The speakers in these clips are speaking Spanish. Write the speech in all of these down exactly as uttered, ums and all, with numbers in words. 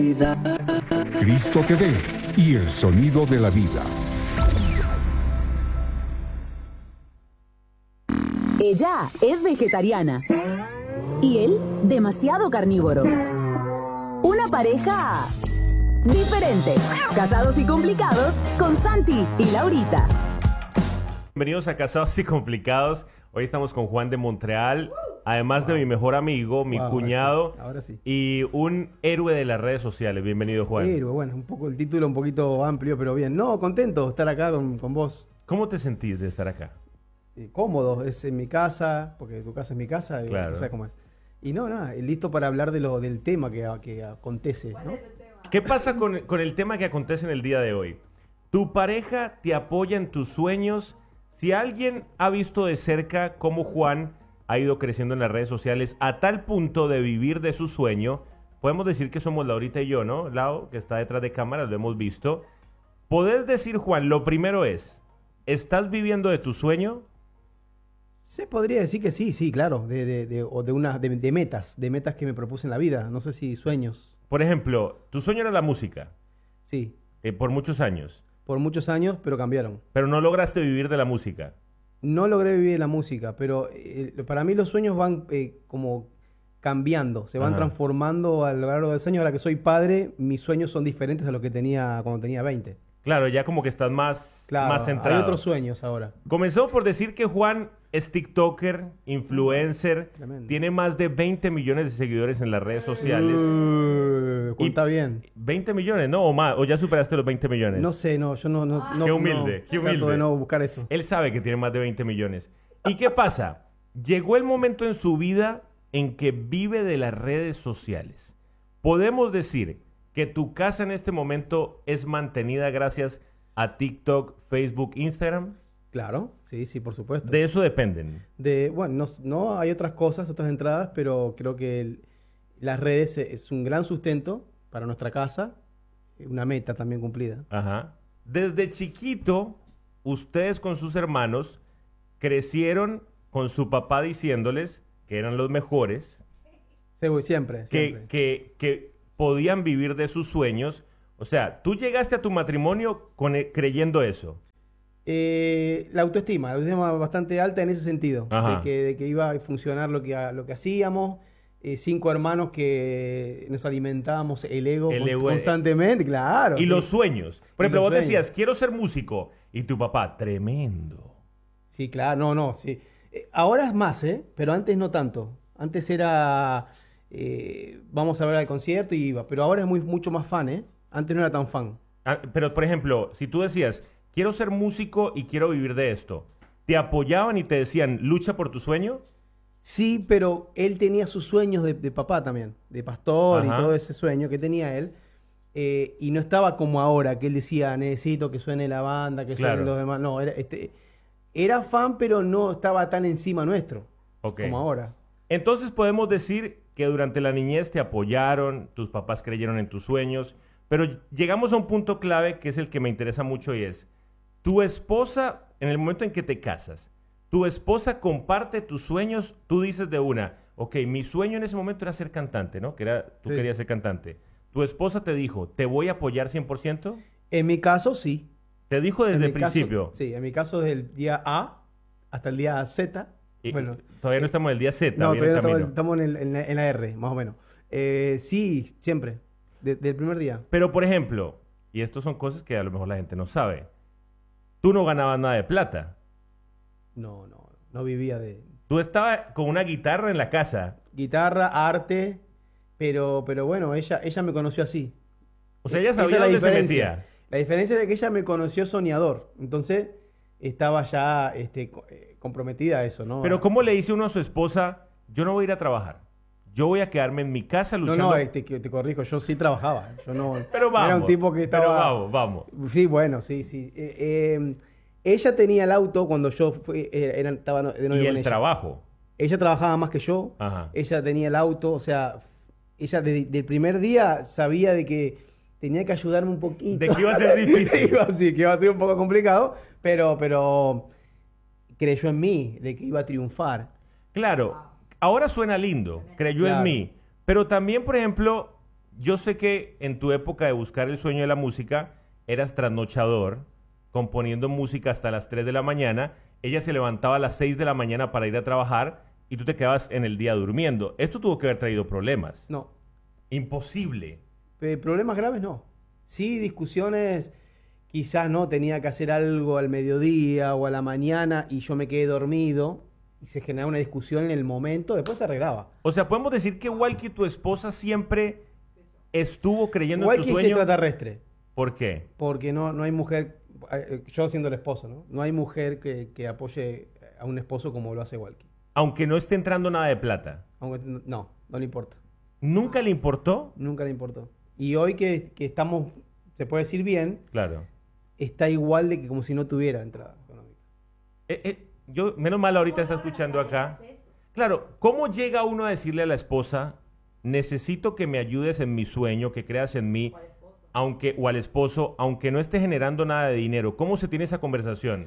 Cristo T V y el sonido de la vida. Ella es vegetariana y él demasiado carnívoro. Una pareja diferente. Casados y complicados con Santi y Laurita. Bienvenidos a Casados y Complicados. Hoy estamos con Juan de Montreal, además wow. de mi mejor amigo, mi wow, cuñado ahora sí, ahora sí. y un héroe de las redes sociales. Bienvenido, Juan. Héroe, bueno, un poco el título un poquito amplio, pero bien. No, contento de estar acá con, con vos. ¿Cómo te sentís de estar acá? Eh, cómodo, es en mi casa, porque tu casa es mi casa, claro. Y, no sé cómo es. Y no, nada, listo para hablar de lo, del tema que, que acontece, ¿no? ¿Qué pasa con, con el tema que acontece en el día de hoy? Tu pareja te apoya en tus sueños. Si alguien ha visto de cerca cómo Juan ha ido creciendo en las redes sociales a tal punto de vivir de su sueño, podemos decir que somos Laurita y yo, ¿no? Lau, que está detrás de cámaras, lo hemos visto. ¿Podés decir, Juan, lo primero es, ¿estás viviendo de tu sueño? Se podría decir que sí, sí, claro, de, de, de, o de, una, de, de metas, de metas que me propuse en la vida, no sé si sueños. Por ejemplo, tu sueño era la música. Sí. Eh, por muchos años. Por muchos años, pero cambiaron. Pero no lograste vivir de la música. No logré vivir de la música, pero eh, para mí los sueños van eh, como cambiando, se van Ajá. transformando a lo largo de los años. Ahora que soy padre, mis sueños son diferentes a los que tenía cuando tenía veinte. Claro, ya como que estás más, claro, más centrado. Hay otros sueños ahora. Comencemos por decir que Juan es TikToker, influencer, Tremendo. Tiene más de veinte millones de seguidores en las redes sociales. Uh, cuenta bien. veinte millones, ¿no? O más, o ya superaste los veinte millones. No sé, no, yo no... no, no qué humilde, no, qué humilde. Trato de no buscar eso. Él sabe que tiene más de veinte millones. ¿Y qué pasa? Llegó el momento en su vida en que vive de las redes sociales. Podemos decir que tu casa en este momento es mantenida gracias a TikTok, Facebook, Instagram. Claro, sí, sí, por supuesto. De eso dependen. De, bueno, no, no hay otras cosas, otras entradas, pero creo que el, las redes es un gran sustento para nuestra casa, una meta también cumplida. Ajá. Desde chiquito, ustedes con sus hermanos crecieron con su papá diciéndoles que eran los mejores. Sí, siempre, siempre. Que, que, que podían vivir de sus sueños. O sea, tú llegaste a tu matrimonio con, creyendo eso. Eh, la autoestima, la autoestima bastante alta en ese sentido, de que, de que iba a funcionar lo que, lo que hacíamos, eh, cinco hermanos que nos alimentábamos el ego, el ego constantemente, claro. Y sí. Los sueños. Por ejemplo, vos sueños. decías, quiero ser músico, y tu papá, tremendo. Sí, claro, no, no, sí. Eh, ahora es más, ¿eh? Pero antes no tanto. Antes era, eh, vamos a ver al concierto y iba, pero ahora es muy, mucho más fan, ¿eh? Antes no era tan fan. Ah, pero, por ejemplo, si tú decías, quiero ser músico y quiero vivir de esto, ¿te apoyaban y te decían, lucha por tu sueño? Sí, pero él tenía sus sueños de, de papá también, de pastor. Ajá. Y todo ese sueño que tenía él. Eh, y no estaba como ahora, que él decía, necesito que suene la banda, que claro. suenen los demás. No, era, este, era fan, pero no estaba tan encima nuestro, okay. como ahora. Entonces podemos decir que durante la niñez te apoyaron, tus papás creyeron en tus sueños, pero llegamos a un punto clave que es el que me interesa mucho y es, tu esposa, en el momento en que te casas, tu esposa comparte tus sueños, tú dices de una, ok, mi sueño en ese momento era ser cantante, ¿no? Que era, tú sí. querías ser cantante. ¿Tu esposa te dijo, te voy a apoyar cien por ciento? En mi caso, sí. ¿Te dijo desde el principio? Caso, sí, en mi caso desde el día A hasta el día Z. Y, bueno, todavía no estamos en el día Z. No, todavía no estamos, estamos en, el, en, la, en la R, más o menos. Eh, sí, siempre, de, del primer día. Pero, por ejemplo, y estas son cosas que a lo mejor la gente no sabe, tú no ganabas nada de plata. No, no, no vivía de... Tú estabas con una guitarra en la casa. Guitarra, arte, pero, pero bueno, ella, ella me conoció así. O sea, ella sabía dónde se metía. La diferencia es que ella me conoció soñador, entonces estaba ya este, comprometida a eso, ¿no? Pero ¿cómo le dice uno a su esposa, yo no voy a ir a trabajar? Yo voy a quedarme en mi casa luchando. No, no, este, te corrijo, yo sí trabajaba. Yo no, pero vamos, era un tipo que estaba... Pero vamos, vamos. Sí, bueno, sí, sí. Eh, eh, ella tenía el auto cuando yo fui, era, estaba de novio ¿Y con el ella. trabajo? Ella trabajaba más que yo. Ajá. Ella tenía el auto, o sea, ella desde el primer día sabía de que tenía que ayudarme un poquito. De que iba a ser difícil. iba, sí, que iba a ser un poco complicado, pero, pero creyó en mí, de que iba a triunfar. Claro, ahora suena lindo, creyó claro. en mí. Pero también, por ejemplo, yo sé que en tu época de buscar el sueño de la música, eras trasnochador, componiendo música hasta las tres de la mañana. Ella se levantaba a las seis de la mañana para ir a trabajar y tú te quedabas en el día durmiendo. Esto tuvo que haber traído problemas. No. Imposible. Eh, problemas graves no. Sí, discusiones, quizás no, tenía que hacer algo al mediodía o a la mañana y yo me quedé dormido y se generaba una discusión en el momento, después se arreglaba. O sea, podemos decir que Walkie, tu esposa, siempre estuvo creyendo Walkie en tu es sueño. extraterrestre. ¿Por qué? Porque no, no hay mujer, yo siendo el esposo, ¿no? No hay mujer que, que apoye a un esposo como lo hace Walkie. Aunque no esté entrando nada de plata. Aunque, no, no le importa. ¿Nunca le importó? Nunca le importó. Y hoy que, que estamos, se puede decir bien, Claro. está igual de que como si no tuviera entrada económica. Eh, eh, yo, menos mal ahorita está escuchando acá. Claro, ¿cómo llega uno a decirle a la esposa, necesito que me ayudes en mi sueño, que creas en mí, aunque, o al esposo, aunque no esté generando nada de dinero? ¿Cómo se tiene esa conversación?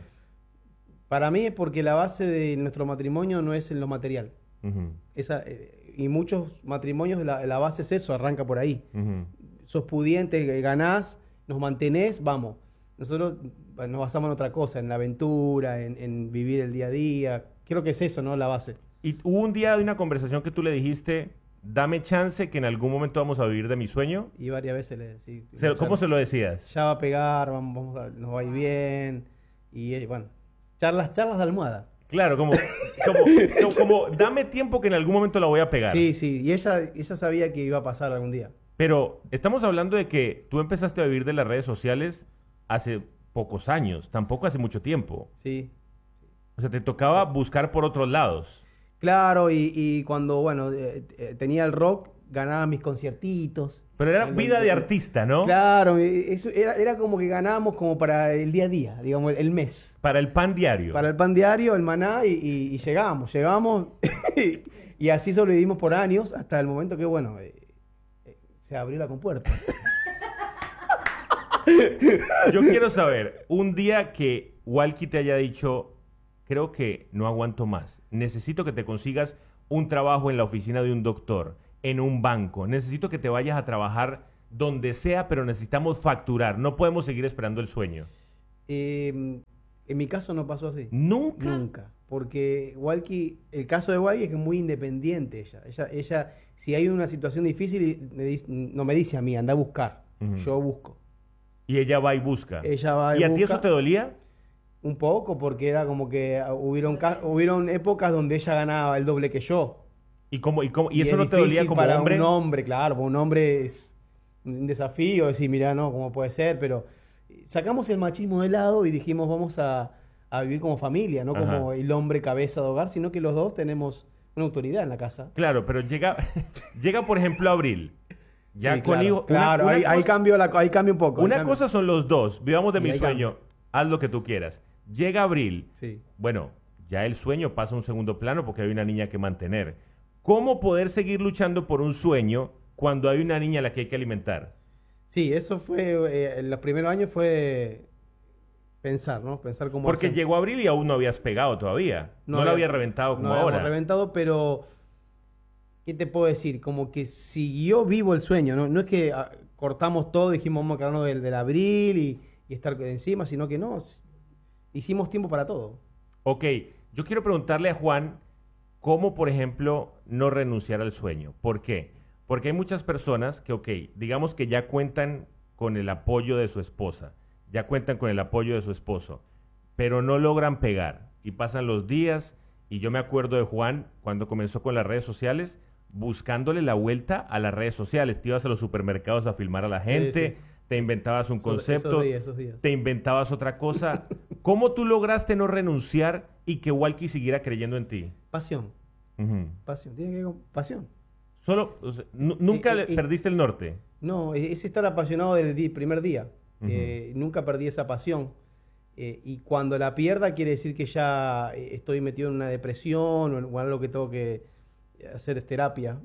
Para mí es porque la base de nuestro matrimonio no es en lo material. Uh-huh. Esa, eh, y muchos matrimonios, la, la base es eso, arranca por ahí. Uh-huh. Sos pudiente, ganás, nos mantenés, vamos. Nosotros nos basamos en otra cosa, en la aventura, en, en vivir el día a día. Creo que es eso, ¿no? La base. Y hubo un día de una conversación que tú le dijiste, dame chance que en algún momento vamos a vivir de mi sueño. Y varias veces le decía. Se- ¿Cómo se lo decías? Ya va a pegar, vamos, vamos a- nos va a ir bien. Y eh, bueno, charlas, charlas de almohada. Claro, como, como, como, como, dame tiempo que en algún momento la voy a pegar. Sí, sí, y ella, ella sabía que iba a pasar algún día. Pero estamos hablando de que tú empezaste a vivir de las redes sociales hace pocos años, tampoco hace mucho tiempo. Sí. O sea, te tocaba buscar por otros lados. Claro, y, y cuando, bueno, eh, eh, tenía el rock, ganaba mis conciertitos. Pero era El- vida de el- artista, ¿no? Claro, eh, eso era, era como que ganábamos como para el día a día, digamos, el, el mes. Para el pan diario. Para el pan diario, el maná, y, y, y llegamos, llegamos, y así sobrevivimos por años, hasta el momento que, bueno, eh, eh, se abrió la compuerta. Yo quiero saber, un día que Walkie te haya dicho, creo que no aguanto más, necesito que te consigas un trabajo en la oficina de un doctor, en un banco, necesito que te vayas a trabajar donde sea, pero necesitamos facturar, no podemos seguir esperando el sueño. Eh, en mi caso no pasó así. ¿Nunca? Nunca. Porque Walkie, el caso de Walkie es que es muy independiente ella. Ella, ella si hay una situación difícil, me dice- no me dice a mí, anda a buscar. Ujú. Yo busco. Y ella va y busca. Ella va y ¿Y a ti busca. eso te dolía? Un poco, porque era como que ah, hubieron, ca- hubieron épocas donde ella ganaba el doble que yo. ¿Y, cómo, y, cómo, y eso es no te dolía difícil como para hombre? un hombre, claro, para un hombre es un desafío decir, mira, no, cómo puede ser, pero sacamos el machismo de lado y dijimos, vamos a, a vivir como familia, no Ajá. como el hombre cabeza de hogar, sino que los dos tenemos una autoridad en la casa. Claro, pero llega, llega por ejemplo abril. Ya Sí, con claro, hijo- una- claro, una ahí, ahí cosa- cambio la, ahí cambio un poco. ahí Una cambio. cosa son los dos, vivamos de Sí, mi ahí sueño, cambia. haz lo que tú quieras. Llega abril, Sí. bueno, ya el sueño pasa a un segundo plano porque hay una niña que mantener. ¿Cómo poder seguir luchando por un sueño cuando hay una niña a la que hay que alimentar? Sí, eso fue, eh, en los primeros años fue pensar, ¿no? Pensar cómo Porque hacer. llegó abril y aún no habías pegado todavía. No, lo había reventado como no habíamos ahora. reventado, pero ¿qué te puedo decir? Como que siguió vivo el sueño, ¿no? No es que ah, cortamos todo, dijimos vamos a quedarnos del, del abril y, y estar encima, sino que no, s- hicimos tiempo para todo. Ok, yo quiero preguntarle a Juan cómo, por ejemplo, no renunciar al sueño. ¿Por qué? Porque hay muchas personas que, ok, digamos que ya cuentan con el apoyo de su esposa, ya cuentan con el apoyo de su esposo, pero no logran pegar. Y pasan los días, y yo me acuerdo de Juan cuando comenzó con las redes sociales, buscándole la vuelta a las redes sociales. Te ibas a los supermercados a filmar a la gente, sí. te inventabas un Esos- concepto, esos días, esos días. te inventabas otra cosa. ¿Cómo tú lograste no renunciar y que Walkie siguiera creyendo en ti? Pasión, Ujú. pasión, tiene que ver con pasión. Solo, o sea, nu- nunca Y- le- y- perdiste el norte. No, es es estar apasionado desde el di- primer día. Ujú. Eh, nunca perdí esa pasión. Eh, y cuando la pierda quiere decir que ya eh, estoy metido en una depresión o en o algo que tengo que hacer es terapia.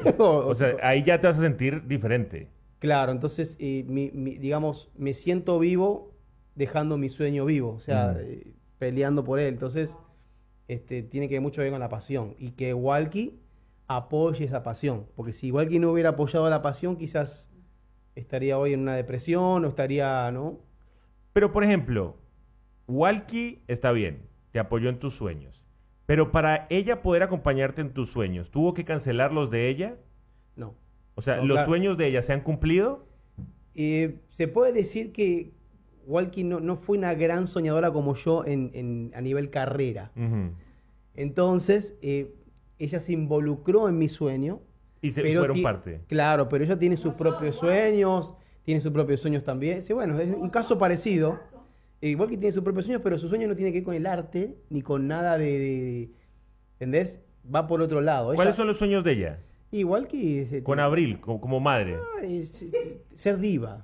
o, O sea, ahí ya te vas a sentir diferente. claro, entonces, eh, mi- mi- digamos, me siento vivo dejando mi sueño vivo, o sea, Ujú. eh, peleando por él. Entonces, este, tiene que ver mucho que ver con la pasión. Y que Walkie apoye esa pasión. Porque si igual que no hubiera apoyado la pasión, quizás estaría hoy en una depresión o estaría, ¿no? Pero, por ejemplo, Walkie está bien, te apoyó en tus sueños. Pero para ella poder acompañarte en tus sueños, ¿tuvo que cancelar los de ella? No. O sea, No, ¿los claro. sueños de ella se han cumplido? Eh, se puede decir que Walkie no, no fue una gran soñadora como yo en, en, a nivel carrera. Uh-huh. Entonces, eh, ella se involucró en mi sueño. Y se pero fueron ti- parte. Claro, pero ella tiene sus propios sueños, tiene sus propios sueños también. Sí, bueno, es un caso parecido. Eh, igual que tiene sus propios sueños, pero su sueño no tiene que ver con el arte ni con nada de... de- de- ¿entendés? Va por otro lado. ¿Cuáles Ella- son los sueños de ella? Igual que... se- Con Abril, como, como madre. Ay, se- se- ser diva.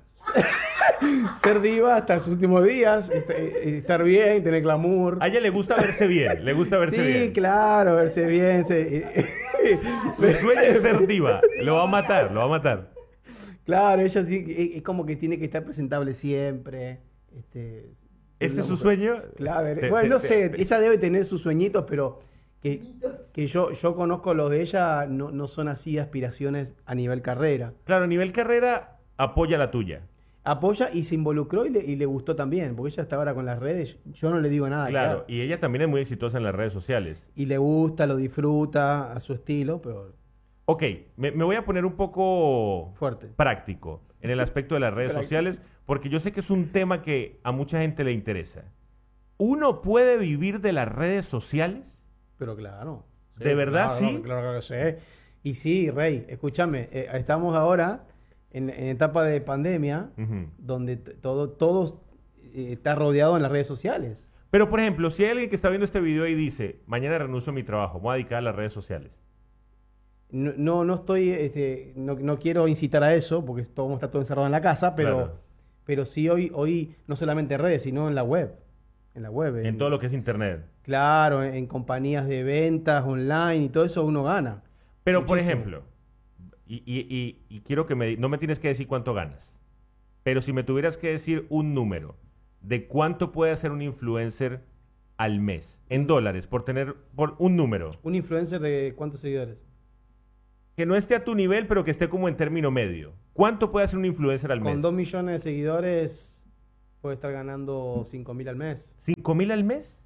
Ser diva hasta sus últimos días, est- eh, estar bien, tener glamour. A ella le gusta verse bien, le gusta verse Sí, bien. claro, verse bien. se- Su sueño es ser diva. Lo va a matar, lo va a matar. Claro, ella sí, es es como que tiene que estar presentable siempre. Este, ¿Ese una es su mujer- sueño? Claro, Te- bueno, te- no te- sé, te- ella debe tener sus sueñitos, pero que, que yo, yo conozco los de ella, no, no son así aspiraciones a nivel carrera. Claro, a nivel carrera, apoya la tuya. Apoya y se involucró y le, y le gustó también, porque ella está ahora con las redes, yo no le digo nada. Claro, y ella también es muy exitosa en las redes sociales. Y le gusta, lo disfruta a su estilo, pero Ok, me, me voy a poner un poco fuerte. práctico en el aspecto de las redes Práctico. sociales, porque yo sé que es un tema que a mucha gente le interesa. ¿Uno puede vivir de las redes sociales? Pero claro. ¿De verdad claro, sí? Claro, claro que sí. Y sí, Rey, escúchame, eh, estamos ahora en, en etapa de pandemia, Ujú. donde t- todo, todo eh, está rodeado en las redes sociales. Pero, por ejemplo, si hay alguien que está viendo este video y dice, mañana renuncio a mi trabajo, me voy a dedicar a las redes sociales. No, no, no estoy, este, no, no quiero incitar a eso, porque todo está todo encerrado en la casa, pero, Claro. pero sí hoy, hoy no solamente en redes, sino en la web. En la web. En todo lo que es internet. Claro, en, en compañías de ventas online y todo eso uno gana. Pero, por Muchísimo. ejemplo, y, y- y- y quiero que me... di- No me tienes que decir cuánto ganas, pero si me tuvieras que decir un número de cuánto puede hacer un influencer al mes, en dólares, por tener por un número, ¿Un influencer de cuántos seguidores? que no esté a tu nivel, pero que esté como en término medio. ¿Cuánto puede hacer un influencer al Con mes? dos millones de seguidores puede estar ganando cinco mil al mes. ¿Cinco mil al mes?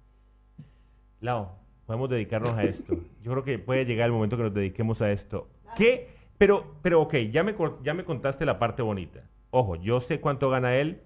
Lao, podemos dedicarnos a esto. Yo creo que puede llegar el momento que nos dediquemos a esto. ¿Qué? Pero, pero ok, ya me, cor- ya me contaste la parte bonita. Ojo, yo sé cuánto gana él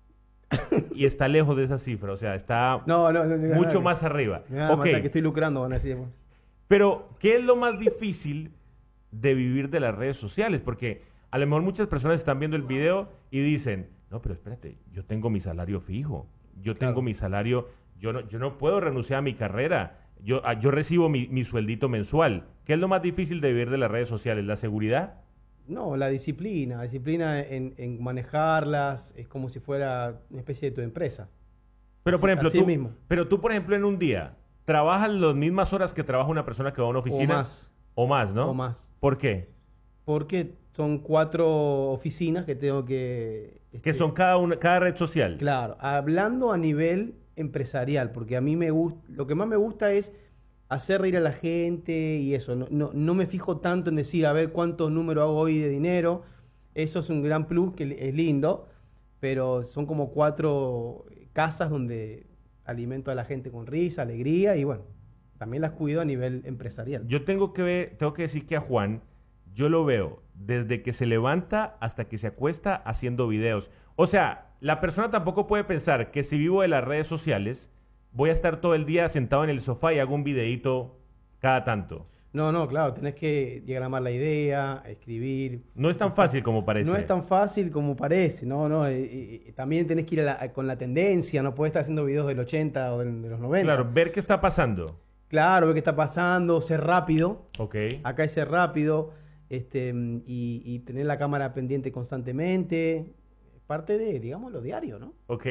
y está lejos de esa cifra. O sea, está No, no, no. no mucho nada, más arriba. me van a Ok, matar, que estoy lucrando, van a decir. bueno. pero ¿qué es lo más difícil de vivir de las redes sociales? Porque a lo mejor muchas personas están viendo el video y dicen, no, pero espérate, yo tengo mi salario fijo, yo tengo Claro. mi salario, yo no, yo no puedo renunciar a mi carrera, yo, ah, yo recibo mi, mi sueldito mensual. ¿Qué es lo más difícil de vivir de las redes sociales? ¿La seguridad? No, la disciplina. La disciplina en, en manejarlas es como si fuera una especie de tu empresa. Pero, por Así- ejemplo, así tú, mismo. pero tú, por ejemplo, en un día, ¿trabajas las mismas horas que trabaja una persona que va a una oficina? O más. O más, ¿no? O más. ¿Por qué? Porque son cuatro oficinas que tengo que... Que este, son cada, una, cada red social. Claro, hablando a nivel empresarial, porque a mí me gusta, lo que más me gusta es hacer reír a la gente y eso. No, no, no me fijo tanto en decir, a ver cuántos números hago hoy de dinero. Eso es un gran plus, que es lindo, pero son como cuatro casas donde alimento a la gente con risa, alegría y bueno, también las cuido a nivel empresarial. Yo tengo que ver, tengo que decir que a Juan, yo lo veo desde que se levanta hasta que se acuesta haciendo videos. O sea, la persona tampoco puede pensar que si vivo de las redes sociales, voy a estar todo el día sentado en el sofá y hago un videíto cada tanto. No, no, claro, tenés que diagramar la idea, escribir. No es tan fácil como parece. No es tan fácil como parece, no, no. eh, eh, también tenés que ir a la- con la tendencia, no podés estar haciendo videos del ochenta o del- de los noventa. Claro, ver qué está pasando. Claro, ver qué está pasando, ser rápido. Ok. Acá es ser rápido, este, y, y tener la cámara pendiente constantemente. Parte de, digamos, lo diario, ¿no? Ok.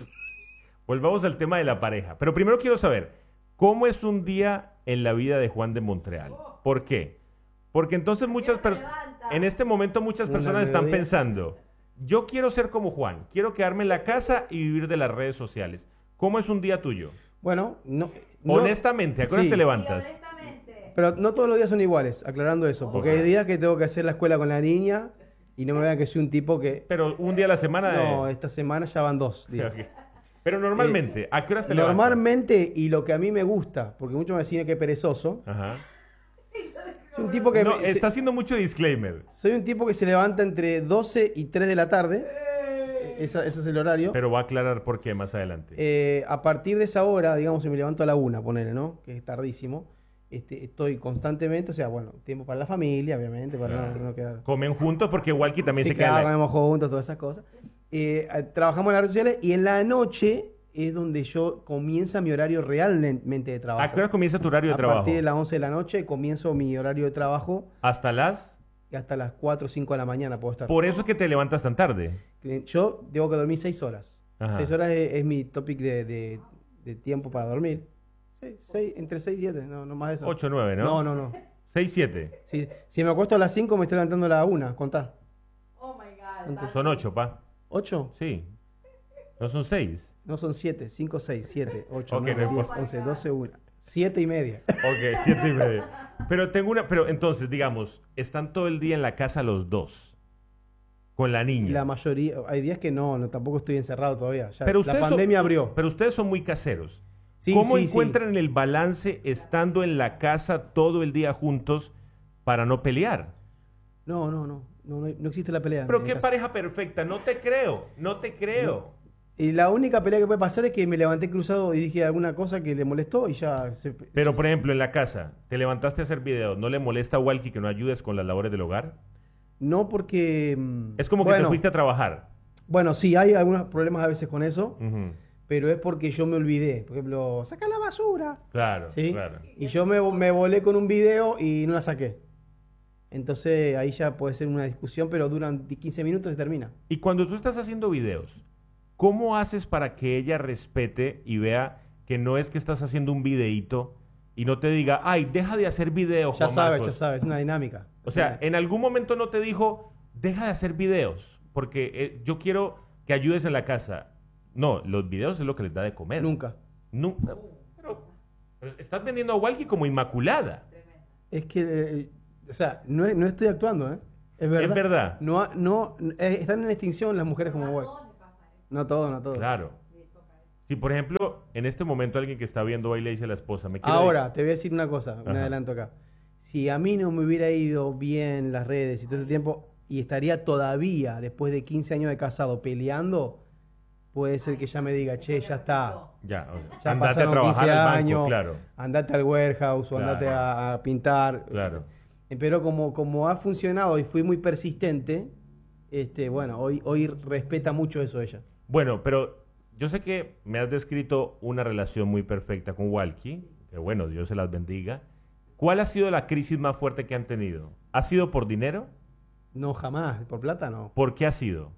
Volvamos al tema de la pareja. Pero primero quiero saber, ¿cómo es un día en la vida de Juan de Montreal? ¿Por qué? Porque entonces muchas personas, en este momento muchas Una personas están melodía. pensando, yo quiero ser como Juan, quiero quedarme en la casa y vivir de las redes sociales. ¿Cómo es un día tuyo? Bueno, no. no- Honestamente, ¿a qué hora sí. te levantas? Honestamente. Pero no todos los días son iguales, aclarando eso. Porque okay. hay días que tengo que hacer la escuela con la niña y no me vean que soy un tipo que... Pero un día a la semana... No, de... esta semana ya van dos días. Okay. Pero normalmente, eh, ¿a qué horas te levantas? Normalmente, y lo que a mí me gusta, porque muchos me decían que perezoso. Ajá. Soy un tipo que... No, me, está se, haciendo mucho disclaimer. Soy un tipo que se levanta entre doce y tres de la tarde. Esa, ese es el horario. Pero va a aclarar por qué más adelante. Eh, a partir de esa hora, digamos, si me levanto a la una, ponele, ¿no? Que es tardísimo. Este, estoy constantemente, o sea, bueno, tiempo para la familia, obviamente, para claro. no, no quedar... Comen juntos porque Walkie también sí, se claro, queda... Claro, comemos juntos, todas esas cosas. Eh, trabajamos en las redes sociales y en la noche es donde yo comienza mi horario realmente de trabajo. ¿A qué hora comienza tu horario de a trabajo? A partir de las once de la noche comienzo mi horario de trabajo. ¿Hasta las...? Y hasta las cuatro o cinco de la mañana puedo estar. ¿Por eso es que te levantas tan tarde? Yo tengo que dormir seis horas. Ajá. seis horas es, es mi topic de, de, de tiempo para dormir. Sí, seis, entre seis y siete, no, no más de eso. ocho, nueve, ¿no? No, no, no. seis, siete. Sí, si me acuesto a las cinco me estoy levantando a la una, contá. Oh my God. Son ocho, pa. ¿ocho? Sí. ¿No son seis? No, son siete, cinco, seis, siete, ocho, okay, nueve, no diez, once, doce, una. siete y media. Ok, siete y media. Pero tengo una, pero entonces, digamos, están todo el día en la casa los dos, con la niña. La mayoría, hay días que no, no tampoco estoy encerrado todavía. Ya, pero la pandemia son, abrió. Pero ustedes son muy caseros. Sí, ¿Cómo sí, encuentran sí. el balance estando en la casa todo el día juntos para no pelear? No, no, no, no, no, no existe la pelea. Pero qué casa. Pareja perfecta, no te creo, no te creo. No. Y la única pelea que puede pasar es que me levanté cruzado y dije alguna cosa que le molestó y ya... Se, Pero, se, por ejemplo, en la casa, te levantaste a hacer videos, ¿no le molesta a Walkie que no ayudes con las labores del hogar? No, porque... Es como bueno, que te fuiste a trabajar. Bueno, sí, hay algunos problemas a veces con eso, Uh-huh. pero es porque yo me olvidé. Por ejemplo, saca la basura. Claro, ¿sí? claro. Y yo me, me volé con un video y no la saqué. Entonces ahí ya puede ser una discusión, pero duran quince minutos y termina. Y cuando tú estás haciendo videos, ¿cómo haces para que ella respete y vea que no es que estás haciendo un videíto y no te diga, ay, deja de hacer videos, Ya Juan sabes, Marcos? ya sabes, es una dinámica. O sea, en algún momento no te dijo, deja de hacer videos, porque eh, yo quiero que ayudes en la casa. No, los videos es lo que les da de comer. Nunca. Nunca. Pero, pero estás vendiendo a Walkie como inmaculada. Es que, eh, o sea, no, no estoy actuando, ¿eh? Es verdad. Es verdad. No, no, eh, están en extinción las mujeres como Walkie. No todo, no todo. Claro. Si, por ejemplo, en este momento alguien que está viendo ahí le dice a la esposa, me quiero Ahora, ir. te voy a decir una cosa, un Ajá. adelanto acá. Si a mí no me hubiera ido bien las redes y todo ese tiempo, y estaría todavía, después de quince años de casado, peleando, puede ser que ya me diga, che, ya está. Ya, o sea, Ya andate a pasaron trabajar quince al banco, años, claro. andate al warehouse o Claro. andate a, a pintar. Claro. Eh, Pero como, como ha funcionado y fui muy persistente, este, bueno, hoy, hoy respeta mucho eso ella. Bueno, pero yo sé que me has descrito una relación muy perfecta con Walkie, que bueno, Dios se las bendiga. ¿Cuál ha sido la crisis más fuerte que han tenido? ¿Ha sido por dinero? No, jamás, por plata no. ¿Por qué ha sido?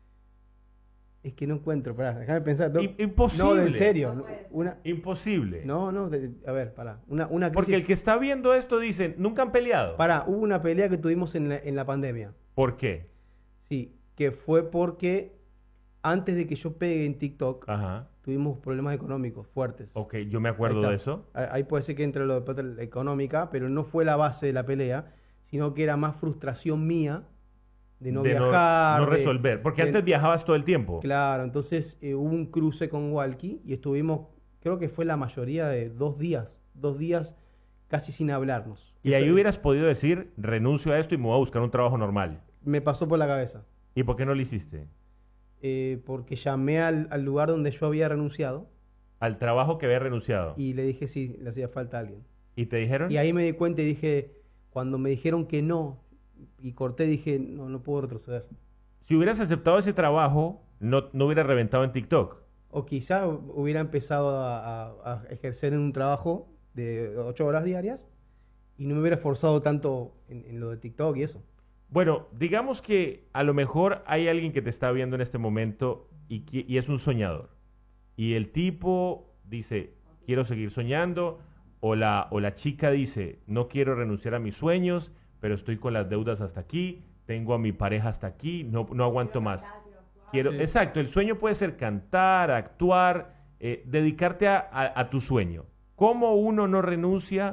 Es que no encuentro, pará, déjame pensar. No, I- imposible. No, en serio. no, Una, Imposible. no, no, de- a ver, pará. Una, una crisis. Porque el que está viendo esto dice, nunca han peleado. Pará, hubo una pelea que tuvimos en la, en la pandemia. ¿Por qué? Sí, que fue porque antes de que yo pegue en TikTok, Ajá. tuvimos problemas económicos fuertes. Ok, yo me acuerdo Ahí está. de eso. Ahí ahí puede ser que entre lo de la económica, pero no fue la base de la pelea, sino que era más frustración mía de no de viajar. no, no de- resolver. Porque de- antes viajabas todo el tiempo. Claro, entonces eh, hubo un cruce con Walkie y estuvimos, creo que fue la mayoría de dos días, dos días casi sin hablarnos. Y ahí Eso hubieras podido decir, renuncio a esto y me voy a buscar un trabajo normal. me pasó por la cabeza, ¿Y por qué no lo hiciste? eh, porque llamé al, al lugar donde yo había renunciado Al trabajo que había renunciado. ¿Y, y le dije si le hacía falta a alguien. te dijeron? Y ahí me di cuenta y dije, cuando me dijeron que no, y corté, dije, no, no puedo retroceder. Si hubieras aceptado ese trabajo, no, no hubieras reventado en TikTok. O quizá hubiera empezado a, a- a ejercer en un trabajo de ocho horas diarias y no me hubiera esforzado tanto en, en lo de TikTok y eso. Bueno, digamos que a lo mejor hay alguien que te está viendo en este momento y, qui- y es un soñador. Y el tipo dice, quiero seguir soñando, o la, o la chica dice, no quiero renunciar a mis sueños, pero estoy con las deudas hasta aquí, tengo a mi pareja hasta aquí, no, no aguanto más. Quiero, Sí. Exacto, el sueño puede ser cantar, actuar, eh, dedicarte a, a- a tu sueño. ¿Cómo uno no renuncia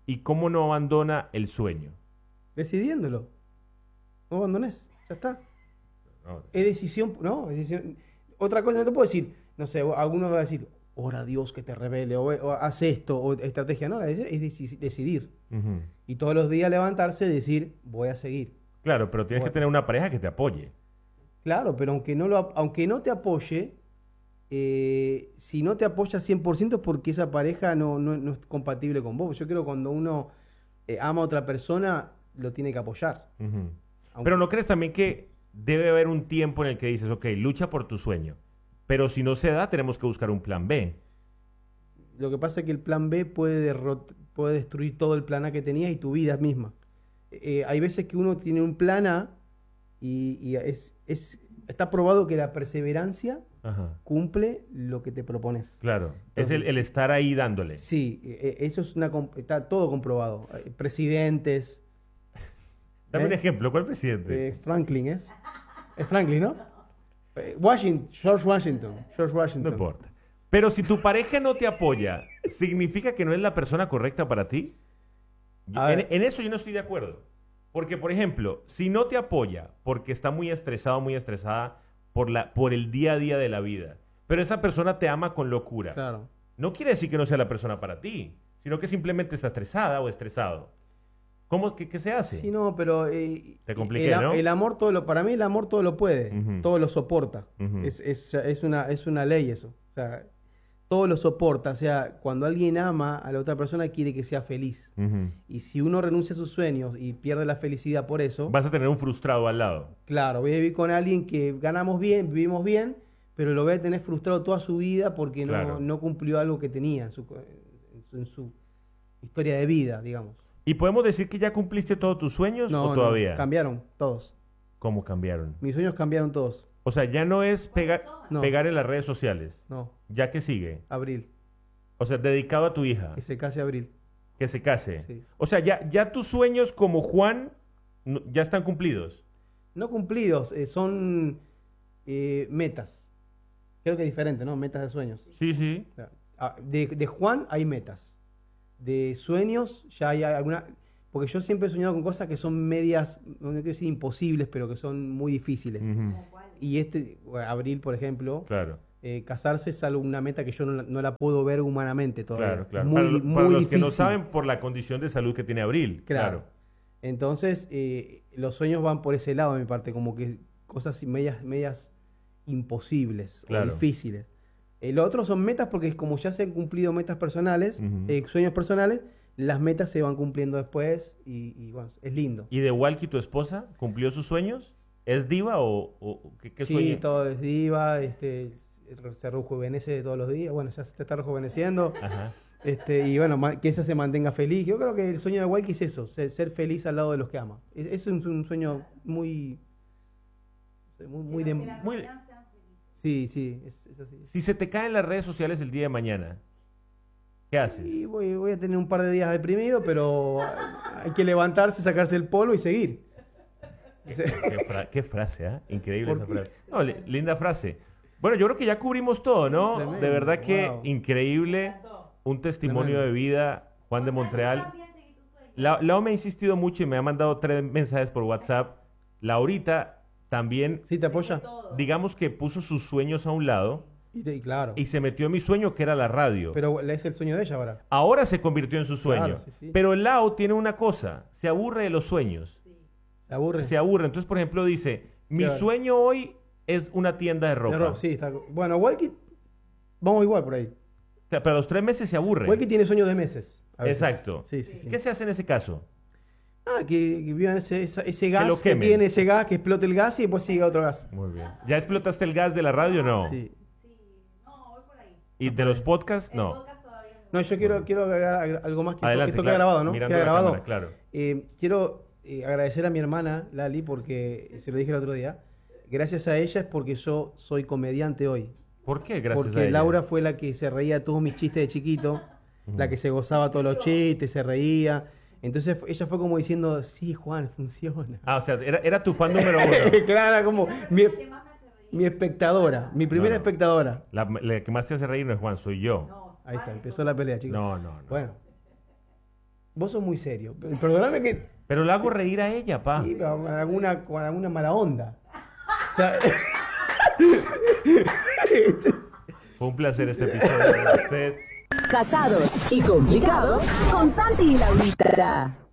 ¿Y cómo no abandona el sueño? Decidiéndolo. No abandones, ya está. No. Es decisión, no, es decisión. Otra cosa no te puedo decir, no sé, algunos van a decir, ora a Dios que te revele, o, o haz esto, o estrategia, no, es, es deci- decidir. Uh-huh. Y todos los días levantarse y decir, voy a seguir. Claro, pero tienes Bueno. que tener una pareja que te apoye. Claro, pero aunque no, lo, aunque no te apoye, eh, si no te apoya cien por ciento es porque esa pareja no, no, no es compatible con vos. Yo creo que cuando uno eh, ama a otra persona, lo tiene que apoyar. Uh-huh. Aunque- Pero ¿no crees también que debe haber un tiempo en el que dices, ok, lucha por tu sueño, pero si no se da, tenemos que buscar un plan B? Lo que pasa es que el plan B puede, derrot- puede destruir todo el plan A que tenías y tu vida misma. Eh, hay veces que uno tiene un plan A y, y es, es, está probado que la perseverancia Ajá. cumple lo que te propones. Claro, es el, Entonces- el estar ahí dándole. Sí, eh, eso es una, comp- está todo comprobado. Eh, Presidentes, Dame un ¿Eh? ejemplo, ¿cuál presidente? eh, Franklin es. Es Franklin, ¿no? Eh, Washington, George Washington. George No Washington. importa. Pero si tu pareja no te apoya, ¿significa que no es la persona correcta para ti? A En, ver. en eso yo no estoy de acuerdo. Porque, por ejemplo, si no te apoya porque está muy estresado, muy estresada por, la, por el día a día de la vida, pero esa persona te ama con locura, Claro. no quiere decir que no sea la persona para ti, sino que simplemente está estresada o estresado. ¿Cómo? ¿Qué, qué se hace? Sí, no, pero eh, Te compliqué, el, a- ¿no? el amor todo lo, para mí el amor todo lo puede, Ujú. todo lo soporta. Ujú. es, es, es una, es una ley eso. O sea, todo lo soporta. O sea, cuando alguien ama a la otra persona quiere que sea feliz. Ujú. Y si uno renuncia a sus sueños y pierde la felicidad por eso, Vas a tener un frustrado al lado. claro, voy a vivir con alguien que ganamos bien, vivimos bien, pero lo voy a tener frustrado toda su vida porque no, Claro. no cumplió algo que tenía en su, en su- en su historia de vida, digamos. ¿Y podemos decir que ya cumpliste todos tus sueños No, o no, todavía? cambiaron todos. ¿Cómo cambiaron? Mis sueños cambiaron todos. O sea, ya no es pega- No. pegar en las redes sociales. No, ¿Ya que sigue? Abril. O sea, dedicado a tu hija, Que se case Abril. que se case. Sí. O sea, ya, ya tus sueños como Juan no- ya están cumplidos. No cumplidos, eh, son eh, metas. Creo que es diferente, ¿no? Metas de sueños. Sí, sí. O sea, ah, de, de Juan hay metas. De sueños ya hay alguna... Porque yo siempre he soñado con cosas que son medias, no quiero decir imposibles, pero que son muy difíciles. Ujú. Y este, bueno, Abril, por ejemplo, Claro, eh, casarse es algo, una meta que yo no, la- no la puedo ver humanamente todavía. claro, claro. Muy, para di- lo- para muy los que no difícil. saben, por la condición de salud que tiene Abril. Claro. Claro. Entonces, eh, los sueños van por ese lado de mi parte, como que cosas medias, medias imposibles Claro. o difíciles. El otro son metas porque como ya se han cumplido metas personales, Ujú. eh, sueños personales, las metas se van cumpliendo después y, y, bueno, es lindo. ¿Y de Walkie, tu esposa, cumplió sus sueños? ¿Es diva o, o qué, qué Sí, sueña? todo es diva, este, se rejuvenece todos los días, bueno, ya se está rejuveneciendo. Ajá. Este, y bueno, ma- que ella se mantenga feliz. Yo creo que el sueño de Walkie es eso, ser, ser feliz al lado de los que ama. Es, es un, un sueño muy... muy, muy de- Muy- sí, sí, es, es así. Si se te caen las redes sociales el día de mañana, ¿qué haces? Y voy, voy a tener un par de días deprimido, pero hay que levantarse, sacarse el polvo y seguir. Qué, fra- qué frase, ¿ah? Increíble ¿Por esa qué? frase. No, li- linda frase. Bueno, yo creo que ya cubrimos todo, ¿no? Tremendo, De verdad que wow. increíble. Un testimonio Tremendo. de vida, Juan de Montreal. La, Lau me ha insistido mucho y me ha mandado tres mensajes por WhatsApp. Laurita también, ¿Sí te apoya? digamos que puso sus sueños a un lado Y, te- y claro. y se metió en mi sueño, que era la radio. Pero es el sueño de ella ahora. Ahora se convirtió en su sueño. Claro, sí, sí. Pero Lau tiene una cosa, se aburre de los sueños. Se aburre. Se aburre. Entonces, por ejemplo, dice, mi Claro. sueño hoy es una tienda de ropa. De ropa, sí, está. Bueno, Walkie, vamos igual por ahí. O sea, pero a los tres meses se aburre. Walkie tiene sueños de meses. a veces. Exacto. Sí, sí, sí. ¿Qué se hace en ese caso? Ah, que, que vivan ese, esa- ese lo gas que, quemen. tiene, ese gas, que explote el gas y después siga otro gas. Muy bien. ¿Ya explotaste el gas de la radio? No. Sí. No, voy por ahí. ¿Y de los podcasts? El No. podcast todavía no. No, yo quiero, quiero agregar ag- algo más que esto- Adelante, esto claro. queda grabado, ¿no? Mirando Queda la grabado. cámara, claro. Eh, quiero eh, agradecer a mi hermana, Lali, porque se lo dije el otro día. Gracias a ella es porque yo soy comediante hoy. ¿Por qué? Gracias a Porque ella. Laura fue la que se reía de todos mis chistes de chiquito, la que se gozaba todos los chistes, se reía. Entonces ella fue como diciendo, sí, Juan, funciona. Ah, o sea, era, era tu fan número uno. Claro, como mi, ¿Qué más me hace reír? mi espectadora, mi primera No, no. espectadora. La, la que más te hace reír no es Juan, soy yo. No, Ahí está, Juan es empezó la pelea, chicos. No, no, no. Bueno. vos sos muy serio. Perdóname que... Pero la hago reír a ella, pa. Sí, con alguna, con alguna mala onda. O sea... Fue un placer este episodio de ustedes. Casados y complicados con Santi y Laurita.